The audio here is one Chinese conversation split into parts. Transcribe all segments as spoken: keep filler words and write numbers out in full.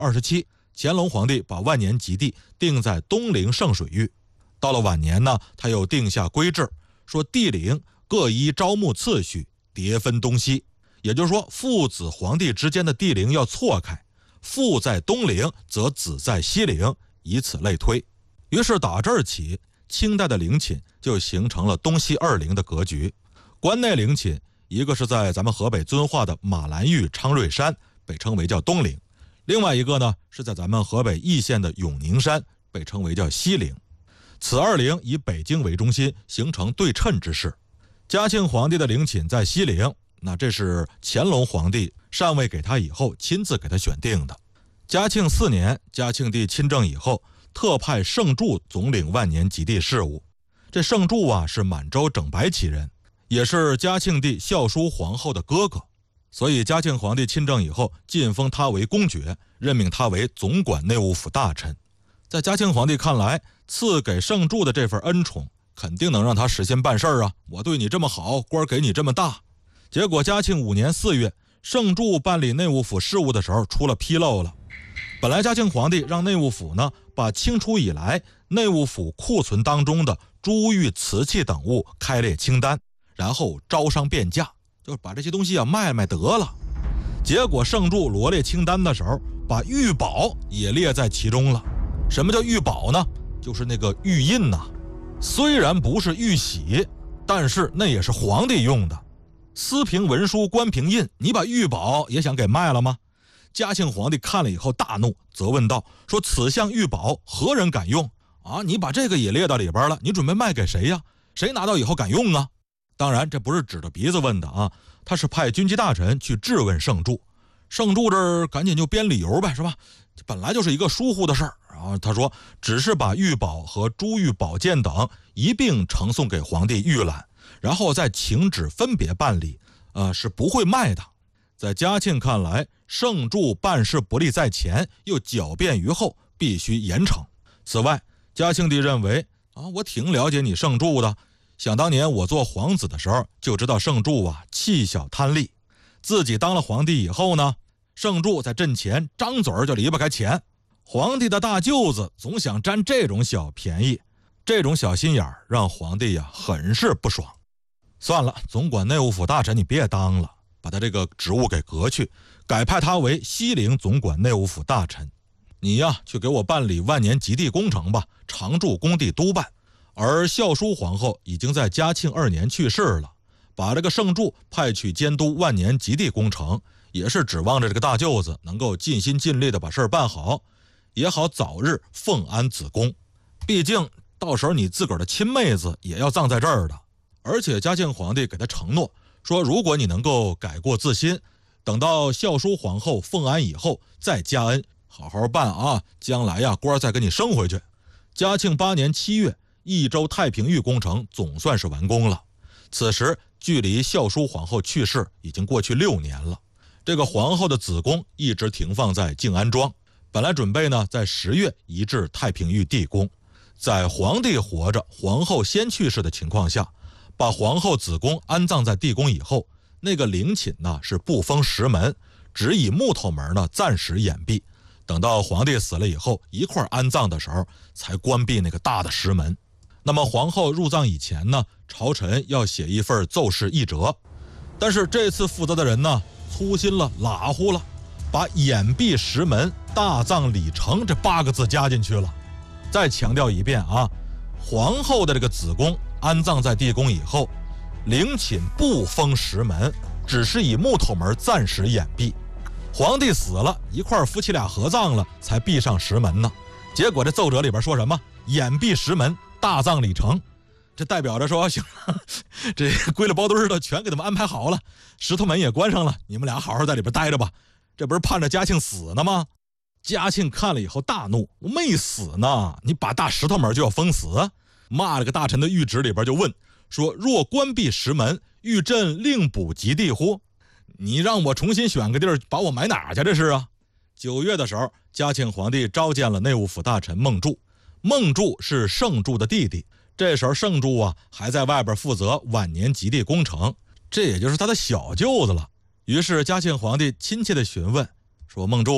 二十七，乾隆皇帝把万年吉地定在东陵圣水域。到了晚年呢，他又定下规制，说帝陵各依招募次序迭分东西，也就是说父子皇帝之间的帝陵要错开，父在东陵则子在西陵，以此类推。于是打这儿起，清代的陵寝就形成了东西二陵的格局。关内陵寝一个是在咱们河北遵化的马兰峪昌瑞山，被称为叫东陵，另外一个呢是在咱们河北易县的永宁山，被称为叫西陵。此二陵以北京为中心，形成对称之势。嘉庆皇帝的陵寝在西陵，那这是乾隆皇帝禅位给他以后亲自给他选定的。嘉庆四年，嘉庆帝亲政以后，特派圣柱总领万年吉地事务。这圣柱啊是满洲整白旗人，也是嘉庆帝孝淑皇后的哥哥，所以嘉庆皇帝亲政以后，晋封他为公爵，任命他为总管内务府大臣。在嘉庆皇帝看来，赐给圣柱的这份恩宠肯定能让他实现办事啊，我对你这么好，官给你这么大。结果嘉庆五年四月，圣柱办理内务府事务的时候出了纰漏了。本来嘉庆皇帝让内务府呢把清初以来内务府库存当中的珠玉瓷器等物开列清单，然后招商变价，就是把这些东西啊卖卖得了。结果圣柱罗列清单的时候，把玉宝也列在其中了。什么叫玉宝呢？就是那个玉印呐、啊，虽然不是玉玺，但是那也是皇帝用的。司平文书官凭印，你把玉宝也想给卖了吗？嘉庆皇帝看了以后大怒，责问道，说此项玉宝何人敢用啊？你把这个也列到里边了，你准备卖给谁呀？谁拿到以后敢用啊？当然这不是指着鼻子问的啊，他是派军机大臣去质问圣柱。圣柱这儿赶紧就编理由呗，是吧？本来就是一个疏忽的事儿。然后他说，只是把玉宝和珠玉宝剑等一并呈送给皇帝预览，然后再请旨分别办理，呃，是不会卖的。在嘉庆看来，圣柱办事不利在前，又狡辩于后，必须严惩。此外，嘉庆帝认为啊，我挺了解你圣柱的，想当年我做皇子的时候就知道圣柱啊气小贪利，自己当了皇帝以后呢，圣柱在阵前张嘴就离不开钱，皇帝的大舅子总想占这种小便宜，这种小心眼儿让皇帝呀、啊、很是不爽。算了，总管内务府大臣你别当了，把他这个职务给革去，改派他为西陵总管内务府大臣。你呀去给我办理万年吉地工程吧，常驻工地督办。而孝淑皇后已经在嘉庆二年去世了，把这个圣柱派去监督万年吉地工程，也是指望着这个大舅子能够尽心尽力的把事儿办好，也好早日奉安子宫。毕竟到时候你自个儿的亲妹子也要葬在这儿的。而且嘉庆皇帝给他承诺说，如果你能够改过自新，等到孝淑皇后奉安以后再加恩，好好办啊，将来呀官再给你升回去。嘉庆八年七月，益州太平峪工程总算是完工了。此时距离孝淑皇后去世已经过去六年了，这个皇后的子宫一直停放在静安庄，本来准备呢在十月移至太平峪地宫。在皇帝活着，皇后先去世的情况下，把皇后子宫安葬在地宫以后，那个陵寝呢是不封石门，只以木头门呢暂时掩蔽，等到皇帝死了以后一块安葬的时候才关闭那个大的石门。那么皇后入葬以前呢，朝臣要写一份奏事议折，但是这次负责的人呢粗心了，拉乎了，把掩蔽石门大葬礼成这八个字加进去了。再强调一遍啊，皇后的这个子宫安葬在地宫以后，陵寝不封石门，只是以木头门暂时掩蔽。皇帝死了，一块夫妻俩合葬了，才闭上石门呢。结果这奏折里边说什么？掩蔽石门，大葬礼成。这代表着说，行了，这归了包堆的全给他们安排好了，石头门也关上了，你们俩好好在里边待着吧。这不是盼着嘉庆死呢吗？嘉庆看了以后大怒，我没死呢，你把大石头门就要封死？骂这个大臣的谕旨里边就问说，若关闭石门，欲朕另补吉地乎？你让我重新选个地儿把我埋哪儿去？这是啊。九月的时候，嘉庆皇帝召见了内务府大臣孟柱，孟柱是圣柱的弟弟，这时候圣柱啊还在外边负责晚年吉地工程，这也就是他的小舅子了。于是嘉庆皇帝亲切地询问说，孟柱啊，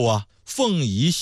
凤仪